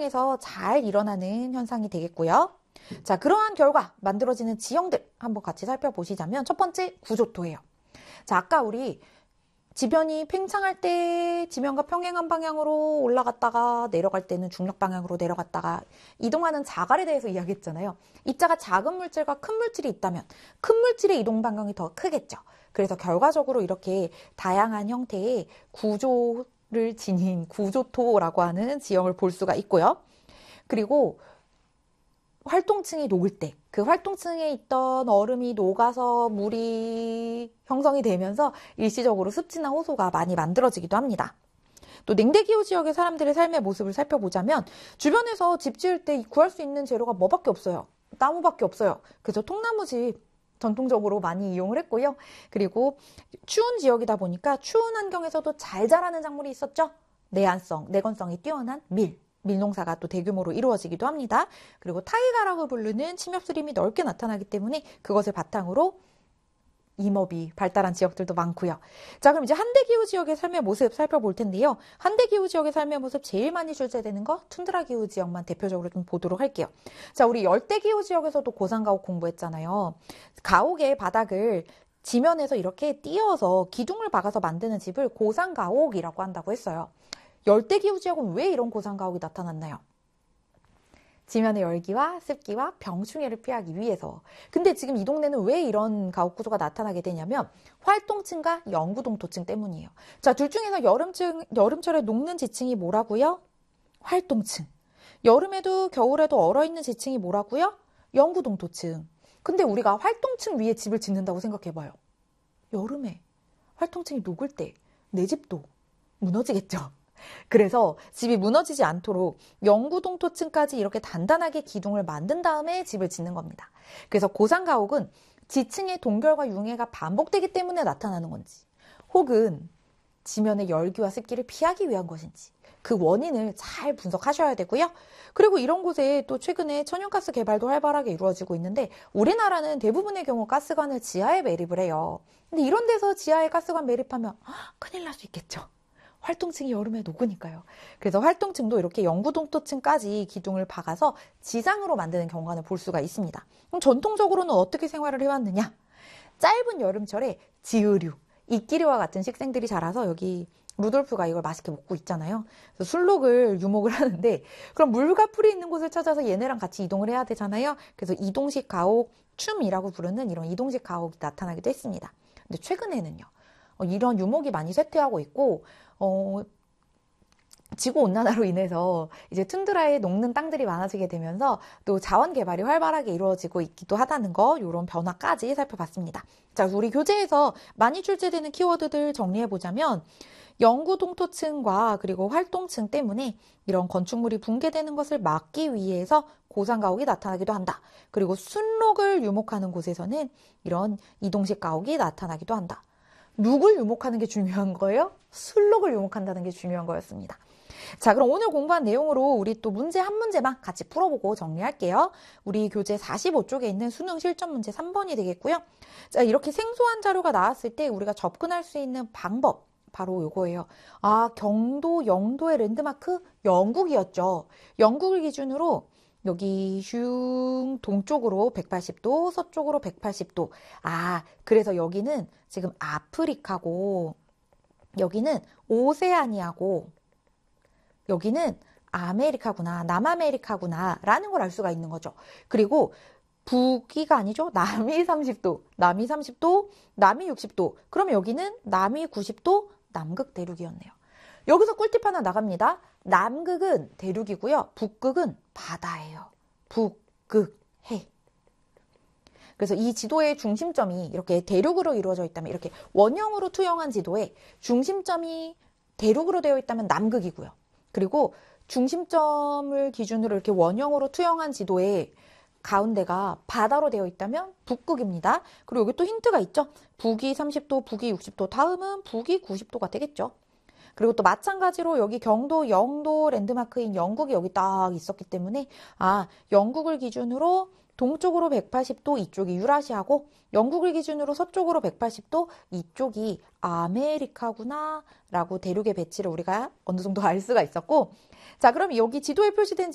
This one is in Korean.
통해서 잘 일어나는 현상이 되겠고요. 자, 그러한 결과 만들어지는 지형들 한번 같이 살펴보시자면 첫 번째 구조토예요. 자, 아까 우리 지변이 팽창할 때 지면과 평행한 방향으로 올라갔다가 내려갈 때는 중력 방향으로 내려갔다가 이동하는 자갈에 대해서 이야기했잖아요. 이 자가 작은 물질과 큰 물질이 있다면 큰 물질의 이동 방향이 더 크겠죠. 그래서 결과적으로 이렇게 다양한 형태의 구조를 지닌 구조토라고 하는 지형을 볼 수가 있고요. 그리고 활동층이 녹을 때 그 활동층에 있던 얼음이 녹아서 물이 형성이 되면서 일시적으로 습지나 호소가 많이 만들어지기도 합니다. 또 냉대기후 지역의 사람들의 삶의 모습을 살펴보자면 주변에서 집 지을 때 구할 수 있는 재료가 뭐밖에 없어요. 나무밖에 없어요. 그래서 통나무집 전통적으로 많이 이용을 했고요. 그리고 추운 지역이다 보니까 추운 환경에서도 잘 자라는 작물이 있었죠. 내건성이 뛰어난 밀농사가 또 대규모로 이루어지기도 합니다. 그리고 타이가라고 부르는 침엽수림이 넓게 나타나기 때문에 그것을 바탕으로 임업이 발달한 지역들도 많고요. 자, 그럼 이제 한대기후 지역의 삶의 모습 살펴볼 텐데요. 한대기후 지역의 삶의 모습 제일 많이 출제되는 거 툰드라기후 지역만 대표적으로 좀 보도록 할게요. 자, 우리 열대기후 지역에서도 고산가옥 공부했잖아요. 가옥의 바닥을 지면에서 이렇게 띄어서 기둥을 박아서 만드는 집을 고산가옥이라고 한다고 했어요. 열대기후 지역은 왜 이런 고산가옥이 나타났나요? 지면의 열기와 습기와 병충해를 피하기 위해서. 근데 지금 이 동네는 왜 이런 가옥 구조가 나타나게 되냐면 활동층과 영구동토층 때문이에요. 자, 둘 중에서 여름철에 녹는 지층이 뭐라고요? 활동층. 여름에도 겨울에도 얼어있는 지층이 뭐라고요? 영구동토층. 근데 우리가 활동층 위에 집을 짓는다고 생각해봐요. 여름에 활동층이 녹을 때 내 집도 무너지겠죠. 그래서 집이 무너지지 않도록 영구동토층까지 이렇게 단단하게 기둥을 만든 다음에 집을 짓는 겁니다. 그래서 고산가옥은 지층의 동결과 융해가 반복되기 때문에 나타나는 건지 혹은 지면의 열기와 습기를 피하기 위한 것인지 그 원인을 잘 분석하셔야 되고요. 그리고 이런 곳에 또 최근에 천연가스 개발도 활발하게 이루어지고 있는데 우리나라는 대부분의 경우 가스관을 지하에 매립을 해요. 근데 이런 데서 지하에 가스관 매립하면 큰일 날 수 있겠죠. 활동층이 여름에 녹으니까요. 그래서 활동층도 이렇게 영구동토층까지 기둥을 박아서 지상으로 만드는 경관을 볼 수가 있습니다. 그럼 전통적으로는 어떻게 생활을 해왔느냐? 짧은 여름철에 지으류, 이끼류와 같은 식생들이 자라서 여기 루돌프가 이걸 맛있게 먹고 있잖아요. 그래서 술록을 유목을 하는데 그럼 물과 풀이 있는 곳을 찾아서 얘네랑 같이 이동을 해야 되잖아요. 그래서 이동식 가옥, 춤이라고 부르는 이런 이동식 가옥이 나타나기도 했습니다. 근데 최근에는요. 이런 유목이 많이 쇠퇴하고 있고 지구온난화로 인해서 이제 툰드라에 녹는 땅들이 많아지게 되면서 또 자원 개발이 활발하게 이루어지고 있기도 하다는 거, 이런 변화까지 살펴봤습니다. 자, 우리 교재에서 많이 출제되는 키워드들 정리해보자면 영구동토층과 그리고 활동층 때문에 이런 건축물이 붕괴되는 것을 막기 위해서 고산가옥이 나타나기도 한다. 그리고 순록을 유목하는 곳에서는 이런 이동식 가옥이 나타나기도 한다. 누굴 유목하는 게 중요한 거예요? 순록을 유목한다는 게 중요한 거였습니다. 자, 그럼 오늘 공부한 내용으로 우리 또 문제 한 문제만 같이 풀어보고 정리할게요. 우리 교재 45쪽에 있는 수능 실전 문제 3번이 되겠고요. 자, 이렇게 생소한 자료가 나왔을 때 우리가 접근할 수 있는 방법, 바로 요거예요. 경도, 영도의 랜드마크 영국이었죠. 영국을 기준으로 여기 슝 동쪽으로 180도, 서쪽으로 180도. 그래서 여기는 지금 아프리카고 여기는 오세아니아고 여기는 아메리카구나, 남아메리카구나 라는 걸 알 수가 있는 거죠. 그리고 북위가 아니죠. 남위 30도, 남위 30도, 남위 60도. 그럼 여기는 남위 90도, 남극 대륙이었네요. 여기서 꿀팁 하나 나갑니다. 남극은 대륙이고요. 북극은 바다예요. 북극해. 그래서 이 지도의 중심점이 이렇게 대륙으로 이루어져 있다면, 이렇게 원형으로 투영한 지도에 중심점이 대륙으로 되어 있다면 남극이고요. 그리고 중심점을 기준으로 이렇게 원형으로 투영한 지도에 가운데가 바다로 되어 있다면 북극입니다. 그리고 여기 또 힌트가 있죠. 북위 30도, 북위 60도, 다음은 북위 90도가 되겠죠. 그리고 또 마찬가지로 여기 경도, 영도 랜드마크인 영국이 여기 딱 있었기 때문에 영국을 기준으로 동쪽으로 180도 이쪽이 유라시아고 영국을 기준으로 서쪽으로 180도 이쪽이 아메리카구나 라고 대륙의 배치를 우리가 어느 정도 알 수가 있었고, 자, 그럼 여기 지도에 표시된